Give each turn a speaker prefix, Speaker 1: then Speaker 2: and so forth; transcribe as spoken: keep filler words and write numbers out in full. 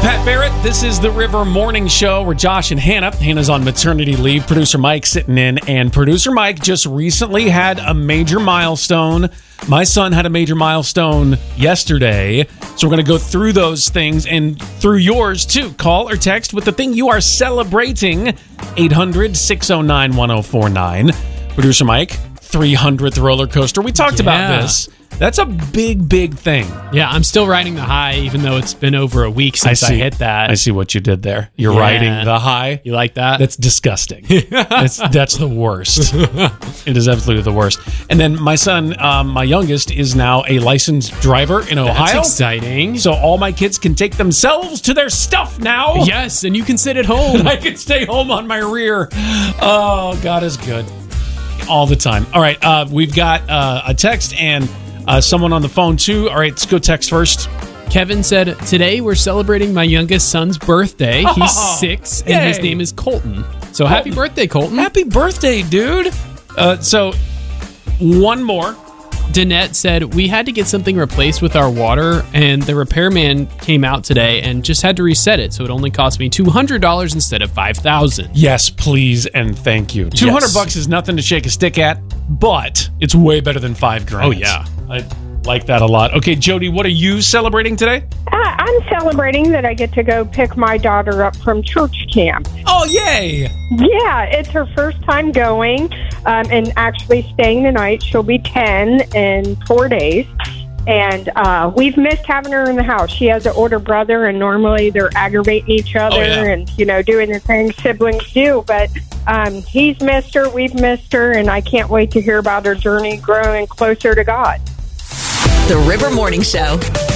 Speaker 1: Pat Barrett. This is the River Morning Show. We're Josh and Hannah. Hannah's on maternity leave. Producer Mike sitting in. And producer Mike just recently had a major milestone. My son had a major milestone yesterday. So we're going to go through those things and through yours too. Call or text with the thing you are celebrating. eight hundred, six oh nine, one oh four nine. Producer Mike, three hundredth roller coaster. We talked
Speaker 2: Yeah.
Speaker 1: about this. That's a big, big thing.
Speaker 2: Yeah, I'm still riding the high, even though it's been over a week since I,
Speaker 1: see,
Speaker 2: hit that.
Speaker 1: I see what you did there. You're
Speaker 2: Yeah.
Speaker 1: riding the high.
Speaker 2: You like that?
Speaker 1: That's disgusting. that's, that's the worst. It is absolutely the worst. And then my son, um, my youngest, is now a licensed driver in Ohio.
Speaker 2: That's exciting.
Speaker 1: So all my kids can take themselves to their stuff now.
Speaker 2: Yes, and you can sit at home.
Speaker 1: I can stay home on my rear. Oh, God is good. All the time. All right, uh, we've got uh, a text and uh, someone on the phone, too. All right, let's go text first.
Speaker 2: Kevin said, today we're celebrating my youngest son's birthday. He's
Speaker 1: Oh,
Speaker 2: six, and
Speaker 1: yay.
Speaker 2: his name is Colton. So happy birthday, Colton.
Speaker 1: Happy birthday, dude. Uh, so, one more.
Speaker 2: Danette said, we had to get something replaced with our water, and the repairman came out today and just had to reset it, so it only cost me two hundred dollars instead of five thousand dollars.
Speaker 1: Yes, please, and thank you. two hundred
Speaker 2: Yes.
Speaker 1: bucks is nothing to shake a stick at, but it's way better than five grand.
Speaker 2: Oh, yeah.
Speaker 1: I like that a lot. Okay, Jody, what are you celebrating today?
Speaker 3: Uh, I'm celebrating that I get to go pick my daughter up from church camp.
Speaker 1: Oh, yay!
Speaker 3: Yeah, it's her first time going um, and actually staying the night. She'll be ten in four days. And uh, we've missed having her in the house. She has an older brother, and normally they're aggravating each other
Speaker 1: Oh, yeah.
Speaker 3: and, you know, doing the things siblings do. But um, he's missed her, we've missed her, and I can't wait to hear about her journey growing closer to God.
Speaker 4: The River Morning Show.